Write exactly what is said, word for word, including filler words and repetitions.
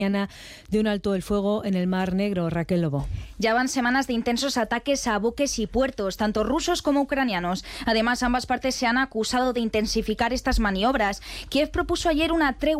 de un alto el fuego en el Mar Negro. Raquel Lobo. Ya van semanas de intensos ataques a buques y puertos, tanto rusos como ucranianos. Además, ambas partes se han acusado de intensificar estas maniobras. Kiev propuso ayer una tregua